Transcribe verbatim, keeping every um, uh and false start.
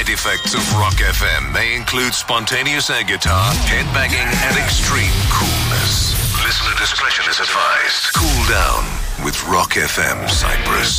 side effects of Rock F M may include spontaneous air guitar, headbanging, and extreme coolness. Listener discretion is advised. Cool down with Rock F M Cyprus.